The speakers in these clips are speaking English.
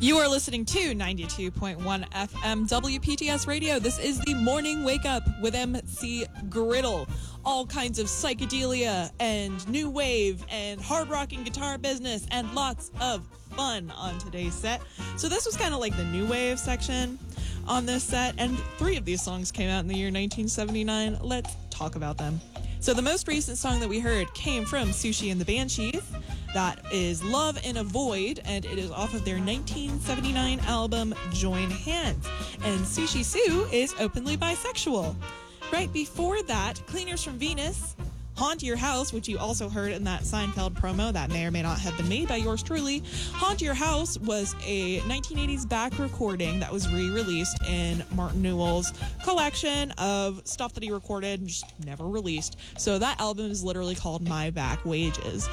You are listening to 92.1 FM WPTS Radio. This is the Morning Wake Up with MC Griddle. All kinds of psychedelia and new wave and hard rocking guitar business and lots of fun on today's set. So this was kind of like the new wave section on this set, and 3 of these songs came out in the year 1979. Let's talk about them. So the most recent song that we heard came from Sushi and the Banshees. That is Love in a Void, and it is off of their 1979 album Join Hands. And Sushi Sue is openly bisexual. Right before that, Cleaners from Venus, Haunt Your House, which you also heard in that Seinfeld promo that may or may not have been made by yours truly. Haunt Your House was a 1980s back recording that was re-released in Martin Newell's collection of stuff that he recorded and just never released. So that album is literally called My Back Wages.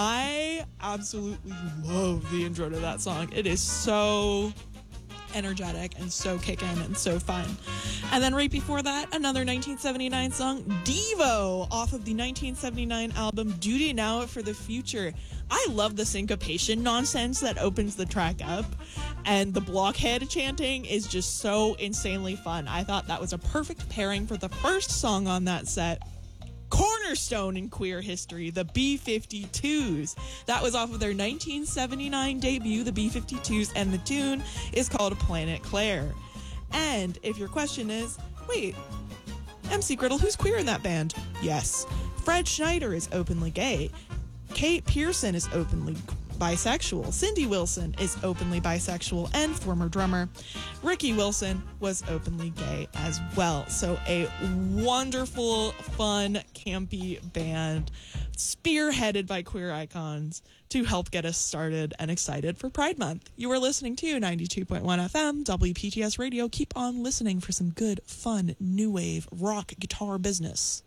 I absolutely love the intro to that song. It is so energetic and so kickin' and so fun. And then right before that, another 1979 song, Devo, off of the 1979 album Duty Now for the Future. I love the syncopation nonsense that opens the track up, and the blockhead chanting is just so insanely fun. I thought that was a perfect pairing for the first song on that set. Cornerstone in queer history, the B-52s. That was off of their 1979 debut, the B-52s, and the tune is called Planet Claire. And if your question is, wait, MC Griddle, who's queer in that band? Yes. Fred Schneider is openly gay. Kate Pearson is openly bisexual. Cindy Wilson is openly bisexual and former drummer. Ricky Wilson was openly gay as well. So a wonderful, fun, campy band spearheaded by queer icons to help get us started and excited for Pride Month. You are listening to 92.1 FM WPTS Radio. Keep on listening for some good, fun, new wave rock guitar business.